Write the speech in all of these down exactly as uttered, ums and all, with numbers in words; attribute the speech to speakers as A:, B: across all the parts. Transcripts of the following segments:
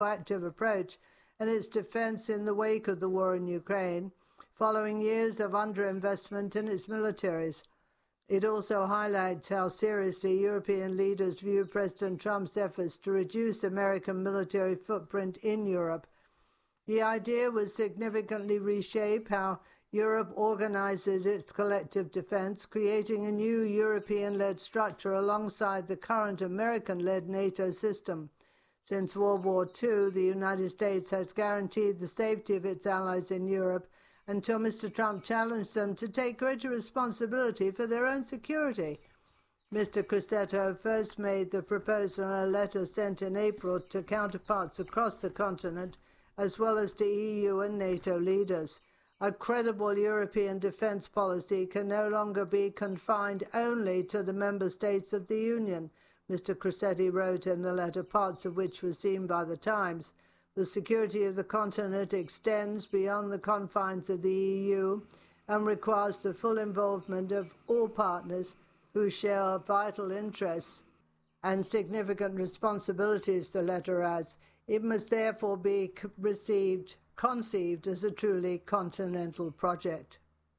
A: proactive approach and its defense in the wake of the war in Ukraine, following years of underinvestment in its militaries. It also highlights how seriously European leaders view President Trump's efforts to reduce American military footprint in Europe. The idea would significantly reshape how Europe organizes its collective defense, creating a new European-led structure alongside the current American-led NATO system. Since World War Two, the United States has guaranteed the safety of its allies in Europe until Mister Trump challenged them to take greater responsibility for their own security. Mister Crosetto first made the proposal in a letter sent in April to counterparts across the continent, as well as to E U and NATO leaders. A credible European defense policy can no longer be confined only to the member states of the Union, Mister Crosetti wrote in the letter, parts of which were seen by the Times. The security of the continent extends beyond the confines of the E U and requires the full involvement of all partners who share vital interests and significant responsibilities, the letter adds. It must therefore be received, conceived as a truly continental project.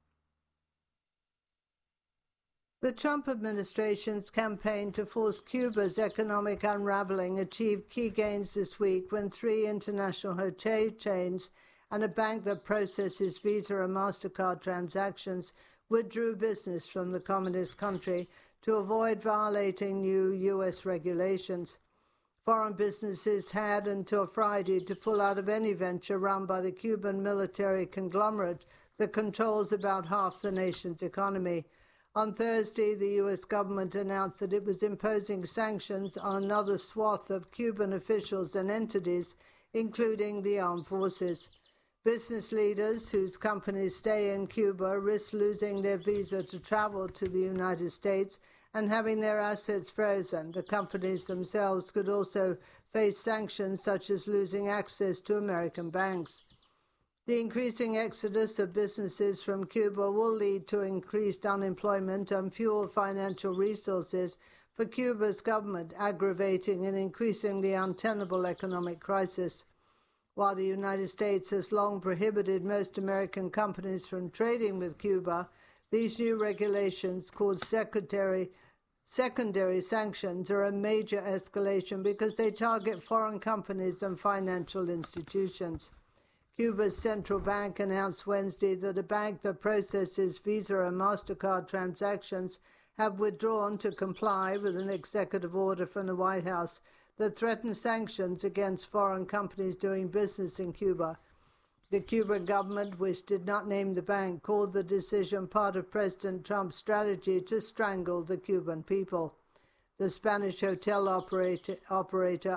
A: The Trump administration's campaign to force Cuba's economic unraveling achieved key gains this week when three international hotel chains and a bank that processes Visa and MasterCard transactions withdrew business from the communist country to avoid violating new U S regulations. Foreign businesses had until Friday to pull out of any venture run by the Cuban military conglomerate that controls about half the nation's economy. On Thursday, the U S government announced that it was imposing sanctions on another swath of Cuban officials and entities, including the armed forces. Business leaders whose companies stay in Cuba risk losing their visa to travel to the United States and having their assets frozen. The companies themselves could also face sanctions such as losing access to American banks. The increasing exodus of businesses from Cuba will lead to increased unemployment and fewer financial resources for Cuba's government, aggravating an increasingly untenable economic crisis. While the United States has long prohibited most American companies from trading with Cuba, these new regulations, called secondary, secondary sanctions, are a major escalation because they target foreign companies and financial institutions. Cuba's central bank announced Wednesday that a bank that processes Visa and MasterCard transactions have withdrawn to comply with an executive order from the White House that threatens sanctions against foreign companies doing business in Cuba. The Cuban government, which did not name the bank, called the decision part of President Trump's strategy to strangle the Cuban people. The Spanish hotel operator, operator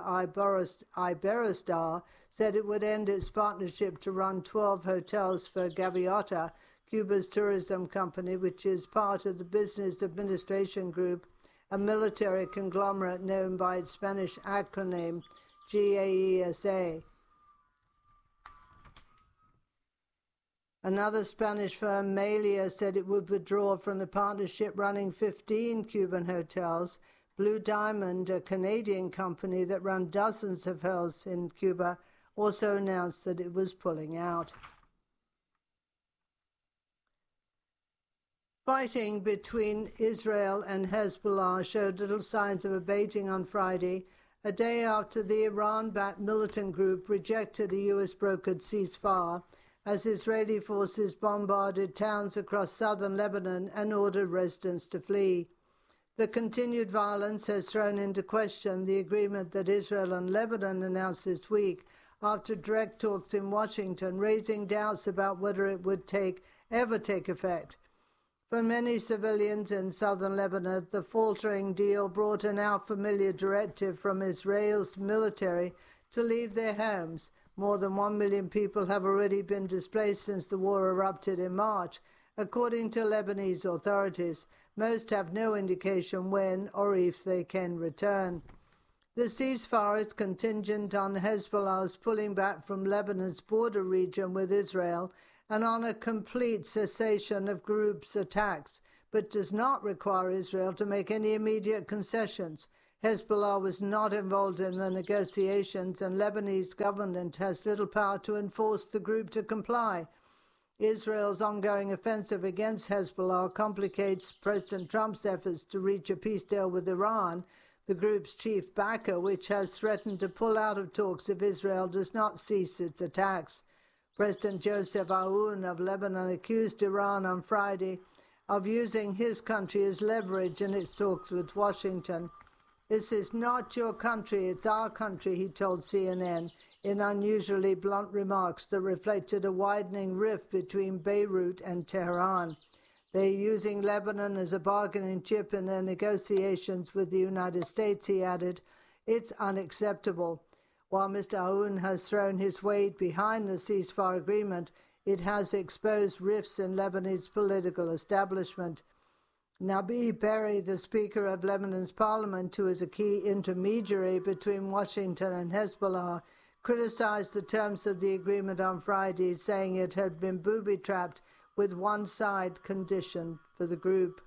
A: Iberostar said it would end its partnership to run twelve hotels for Gaviota, Cuba's tourism company, which is part of the Business Administration Group, a military conglomerate known by its Spanish acronym G A E S A. Another Spanish firm, Melia, said it would withdraw from the partnership running fifteen Cuban hotels. Blue Diamond, a Canadian company that ran dozens of hotels in Cuba, also announced that it was pulling out. Fighting between Israel and Hezbollah showed little signs of abating on Friday, a day after the Iran-backed militant group rejected a U S-brokered ceasefire as Israeli forces bombarded towns across southern Lebanon and ordered residents to flee. The continued violence has thrown into question the agreement that Israel and Lebanon announced this week after direct talks in Washington, raising doubts about whether it would take ever take effect. For many civilians in southern Lebanon, the faltering deal brought an now familiar directive from Israel's military to leave their homes. More than one million people have already been displaced since the war erupted in March, according to Lebanese authorities. Most have no indication when or if they can return. The ceasefire is contingent on Hezbollah's pulling back from Lebanon's border region with Israel and on a complete cessation of group's attacks, but does not require Israel to make any immediate concessions. Hezbollah was not involved in the negotiations, and Lebanese government has little power to enforce the group to comply. Israel's ongoing offensive against Hezbollah complicates President Trump's efforts to reach a peace deal with Iran, the group's chief backer, which has threatened to pull out of talks if Israel does not cease its attacks. President Joseph Aoun of Lebanon accused Iran on Friday of using his country as leverage in its talks with Washington. "This is not your country, it's our country," he told C N N in unusually blunt remarks that reflected a widening rift between Beirut and Tehran. They're using Lebanon as a bargaining chip in their negotiations with the United States, he added. It's unacceptable. While Mister Aoun has thrown his weight behind the ceasefire agreement, it has exposed rifts in Lebanese political establishment. Nabi Berri, the Speaker of Lebanon's parliament, who is a key intermediary between Washington and Hezbollah, criticized the terms of the agreement on Friday, saying it had been booby-trapped with one side condition for the group.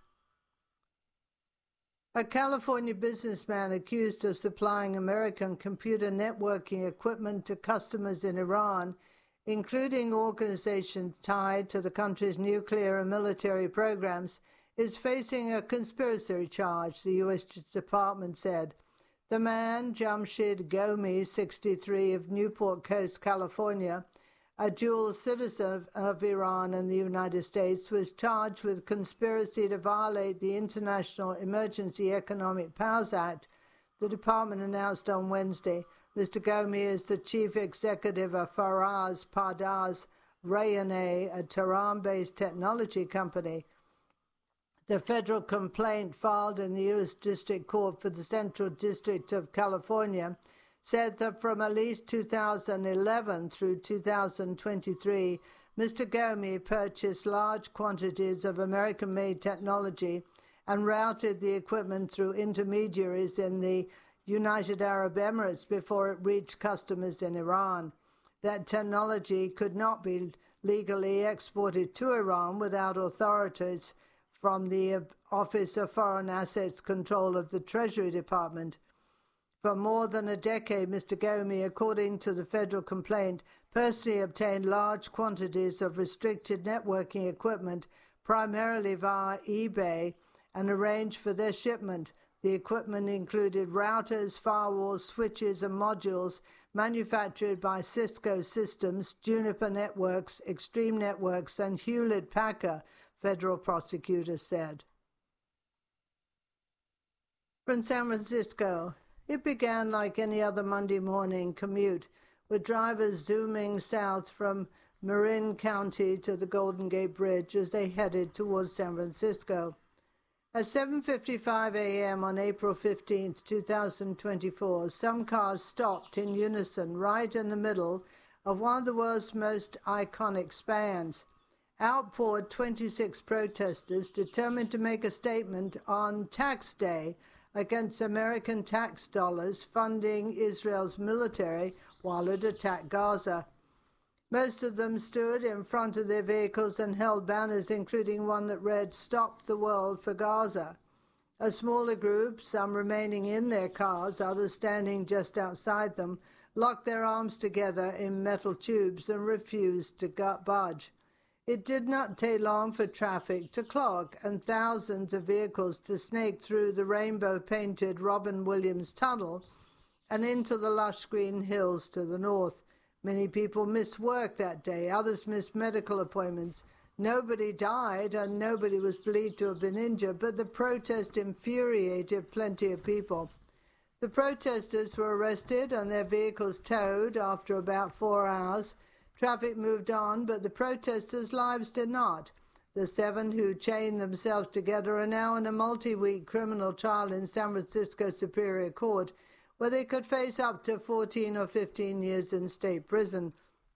A: A California businessman accused of supplying American computer networking equipment to customers in Iran, including organizations tied to the country's nuclear and military programs, is facing a conspiracy charge, the U S Department said. The man, Jamshid Ghomi, sixty-three, of Newport Coast, California, a dual citizen of, of Iran and the United States, was charged with conspiracy to violate the International Emergency Economic Powers Act, the department announced on Wednesday. Mister Ghomi is the chief executive of Faraz Pardas Rayane, a Tehran-based technology company. The federal complaint filed in the U S District Court for the Central District of California said that from at least two thousand eleven through two thousand twenty-three, Mister Ghomi purchased large quantities of American-made technology and routed the equipment through intermediaries in the United Arab Emirates before it reached customers in Iran. That technology could not be legally exported to Iran without authorities from the Office of Foreign Assets Control of the Treasury Department. For more than a decade, Mister Ghomi, according to the federal complaint, personally obtained large quantities of restricted networking equipment, primarily via eBay, and arranged for their shipment. The equipment included routers, firewalls, switches, and modules manufactured by Cisco Systems, Juniper Networks, Extreme Networks, and Hewlett-Packard, federal prosecutors said. From San Francisco, it began like any other Monday morning commute, with drivers zooming south from Marin County to the Golden Gate Bridge as they headed towards San Francisco. At seven fifty-five a.m. on April fifteenth, two thousand twenty-four, some cars stopped in unison right in the middle of one of the world's most iconic spans. Out poured twenty-six protesters determined to make a statement on Tax Day against American tax dollars funding Israel's military while it attacked Gaza. Most of them stood in front of their vehicles and held banners, including one that read, "Stop the World for Gaza." A smaller group, some remaining in their cars, others standing just outside them, locked their arms together in metal tubes and refused to budge. It did not take long for traffic to clog and thousands of vehicles to snake through the rainbow-painted Robin Williams Tunnel and into the lush green hills to the north. Many people missed work that day. Others missed medical appointments. Nobody died and nobody was believed to have been injured, but the protest infuriated plenty of people. The protesters were arrested and their vehicles towed after about four hours. Traffic moved on, but the protesters' lives did not. The seven who chained themselves together are now in a multi-week criminal trial in San Francisco Superior Court, where they could face up to fourteen or fifteen years in state prison.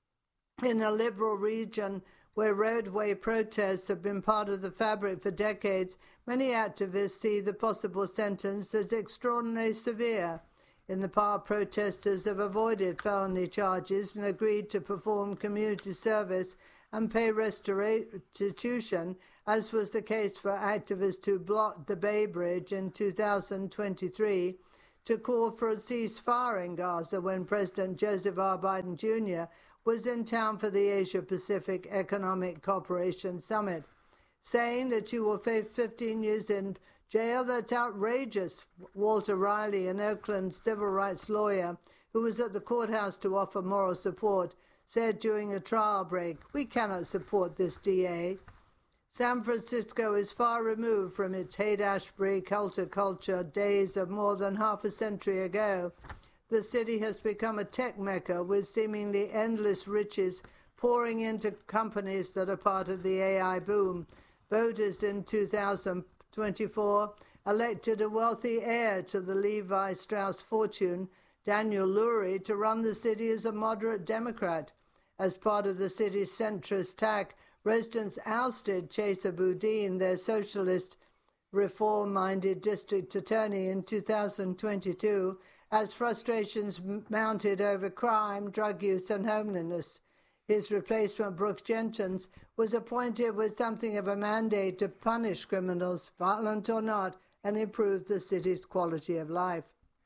A: In a liberal region where roadway protests have been part of the fabric for decades, many activists see the possible sentence as extraordinarily severe. In the past, protesters have avoided felony charges and agreed to perform community service and pay restitution, as was the case for activists who blocked the Bay Bridge in two thousand twenty-three, to call for a ceasefire in Gaza when President Joseph R. Biden Junior was in town for the Asia-Pacific Economic Cooperation Summit, saying that you will face fifteen years in jail. That's outrageous, Walter Riley, an Oakland civil rights lawyer who was at the courthouse to offer moral support, said during a trial break, "We cannot support this D A." San Francisco is far removed from its Haight-Ashbury culture days of more than half a century ago. The city has become a tech mecca with seemingly endless riches pouring into companies that are part of the A I boom. Voters in two thousand twenty-four elected a wealthy heir to the Levi Strauss fortune, Daniel Lurie, to run the city as a moderate Democrat. As part of the city's centrist tack, residents ousted Chesa Boudin, their socialist, reform-minded district attorney, in two thousand twenty-two, as frustrations mounted over crime, drug use, and homelessness. His replacement, Brooks Jenkins, was appointed with something of a mandate to punish criminals, violent or not, and improve the city's quality of life.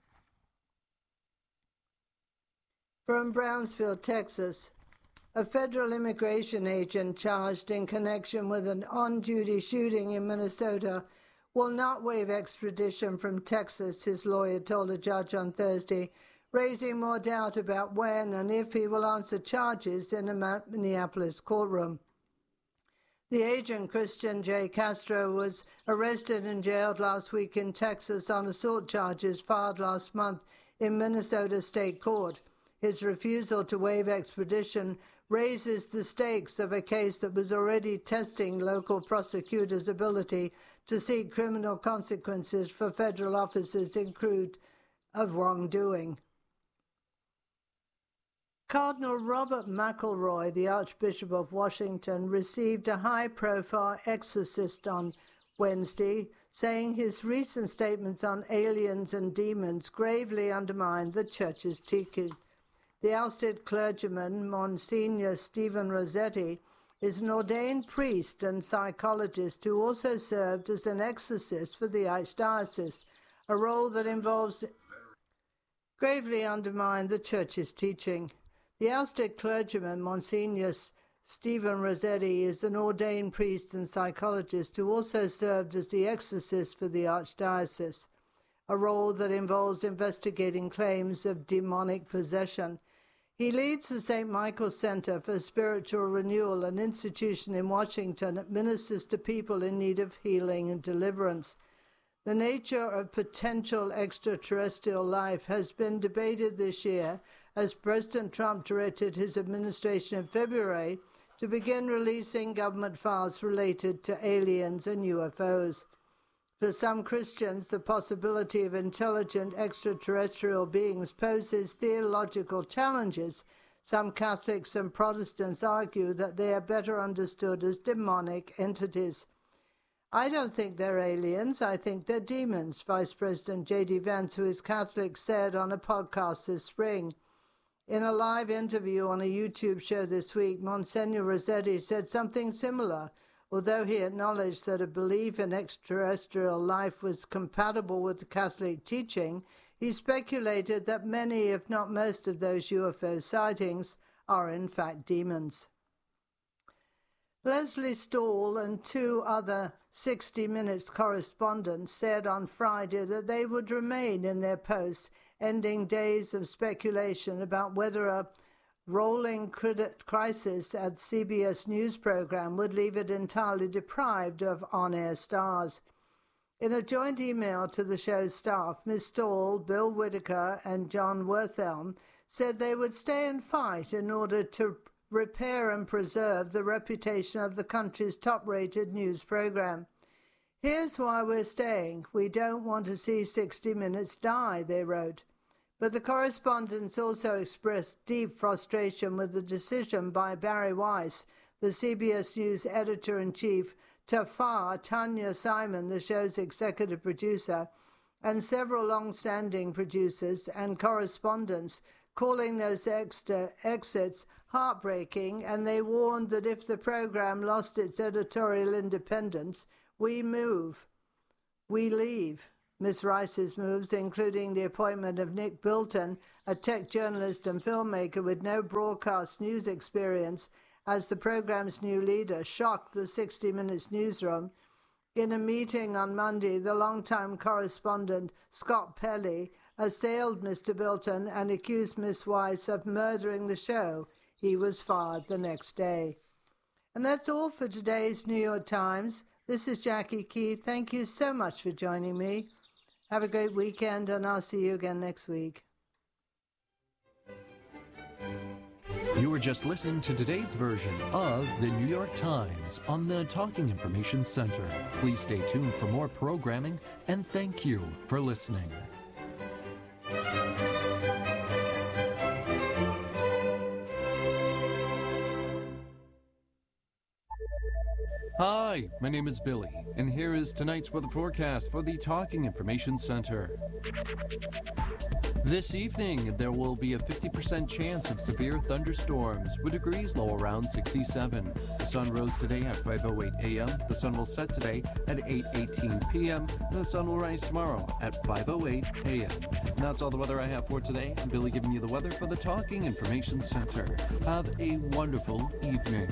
A: From Brownsville, Texas, a federal immigration agent charged in connection with an on-duty shooting in Minnesota will not waive extradition from Texas, his lawyer told a judge on Thursday, raising more doubt about when and if he will answer charges in a Minneapolis courtroom. The agent, Christian J. Castro, was arrested and jailed last week in Texas on assault charges filed last month in Minnesota State Court. His refusal to waive extradition raises the stakes of a case that was already testing local prosecutors' ability to seek criminal consequences for federal officers accused of wrongdoing. Cardinal Robert McElroy, the Archbishop of Washington, received a high-profile exorcist on Wednesday, saying his recent statements on aliens and demons gravely undermine the Church's teaching. The ousted clergyman, Monsignor Stephen Rossetti, is an ordained priest and psychologist who also served as an exorcist for the Archdiocese, a role that involves gravely undermine the Church's teaching. The ousted clergyman, Monsignor Stephen Rossetti, is an ordained priest and psychologist who also served as the exorcist for the Archdiocese, a role that involves investigating claims of demonic possession. He leads the Saint Michael Center for Spiritual Renewal, an institution in Washington that ministers to people in need of healing and deliverance. The nature of potential extraterrestrial life has been debated this year as President Trump directed his administration in February to begin releasing government files related to aliens and U F Os. For some Christians, the possibility of intelligent extraterrestrial beings poses theological challenges. Some Catholics and Protestants argue that they are better understood as demonic entities. "I don't think they're aliens. I think they're demons," Vice President J D Vance, who is Catholic, said on a podcast this spring. In a live interview on a YouTube show this week, Monsignor Rossetti said something similar. Although he acknowledged that a belief in extraterrestrial life was compatible with the Catholic teaching, he speculated that many, if not most, of those U F O sightings are in fact demons. Leslie Stahl and two other sixty minutes correspondents said on Friday that they would remain in their posts, ending days of speculation about whether a rolling crisis at C B S News program would leave it entirely deprived of on-air stars. In a joint email to the show's staff, Miz Stahl, Bill Whitaker, and John Werthelm said they would stay and fight in order to repair and preserve the reputation of the country's top-rated news program. "Here's why we're staying. We don't want to see sixty minutes die," they wrote. But the correspondents also expressed deep frustration with the decision by Barry Weiss, the C B S News editor-in-chief, to fire Tanya Simon, the show's executive producer, and several long-standing producers and correspondents, calling those extra exits heartbreaking, and they warned that if the program lost its editorial independence, we move, we leave. Miz Rice's moves, including the appointment of Nick Bilton, a tech journalist and filmmaker with no broadcast news experience, as the program's new leader, shocked the sixty minutes newsroom. In a meeting on Monday, the longtime correspondent, Scott Pelley, assailed Mister Bilton and accused Miz Rice of murdering the show. He was fired the next day. And that's all for today's New York Times. This is Jackie Keith. Thank you so much for joining me. Have a great weekend, and I'll see you again next week.
B: You were just listening to today's version of the New York Times on the Talking Information Center. Please stay tuned for more programming, and thank you for listening. Hi, my name is Billy, and here is tonight's weather forecast for the Talking Information Center. This evening, there will be a fifty percent chance of severe thunderstorms, with degrees low around sixty-seven. The sun rose today at five oh eight a.m., the sun will set today at eight eighteen p.m., and the sun will rise tomorrow at five oh eight a.m. And that's all the weather I have for today. I'm Billy giving you the weather for the Talking Information Center. Have a wonderful evening.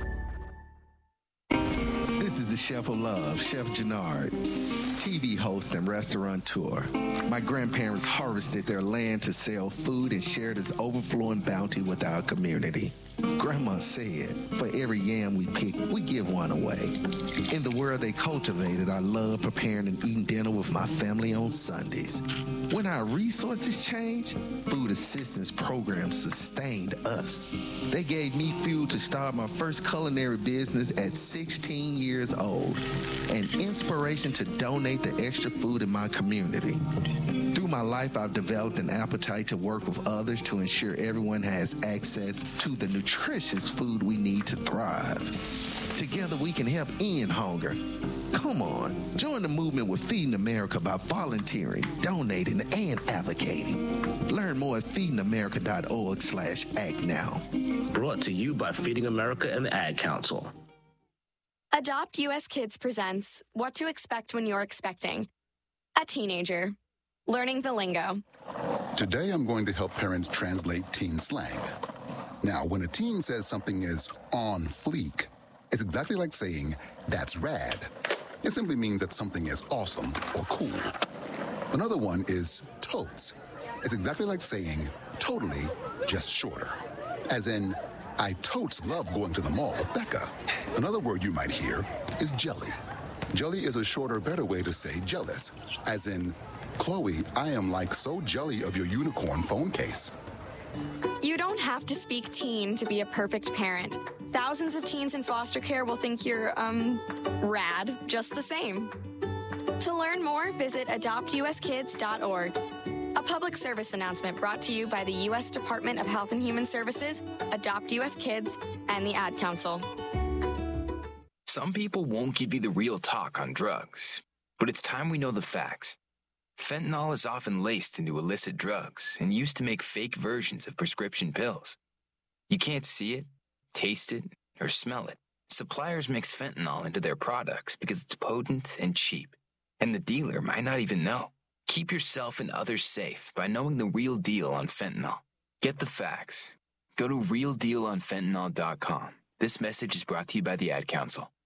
C: This is the Chef of Love, Chef Jannard, T V host and restaurateur. My grandparents harvested their land to sell food and share this overflowing bounty with our community. Grandma said, for every yam we pick, we give one away. In the world they cultivated, I love preparing and eating dinner with my family on Sundays. When our resources changed, food assistance programs sustained us. They gave me fuel to start my first culinary business at sixteen years old, and inspiration to donate the extra food in my community. Through my life, I've developed an appetite to work with others to ensure everyone has access to the nutritious food we need to thrive. Together, we can help end hunger. Come on, join the movement with Feeding America by volunteering, donating, and advocating. Learn more at feedingamerica.org slash act now.
D: Brought to you by Feeding America and the Ad Council.
E: Adopt U S Kids presents What to Expect When You're Expecting. A teenager. Learning the lingo.
F: Today I'm going to help parents translate teen slang. Now, when a teen says something is on fleek, it's exactly like saying, that's rad. It simply means that something is awesome or cool. Another one is totes. It's exactly like saying, totally, just shorter. As in, I totes love going to the mall with Becca. Another word you might hear is jelly. Jelly is a shorter, better way to say jealous. As in, Chloe, I am like so jelly of your unicorn phone case.
E: You don't have to speak teen to be a perfect parent. Thousands of teens in foster care will think you're, um, rad just the same. To learn more, visit adopt u s kids dot org. A public service announcement brought to you by the U S Department of Health and Human Services, Adopt U S Kids, and the Ad Council.
G: Some people won't give you the real talk on drugs, but it's time we know the facts. Fentanyl is often laced into illicit drugs and used to make fake versions of prescription pills. You can't see it, taste it, or smell it. Suppliers mix fentanyl into their products because it's potent and cheap, and the dealer might not even know. Keep yourself and others safe by knowing the real deal on fentanyl. Get the facts. Go to real deal on fentanyl dot com. This message is brought to you by the Ad Council.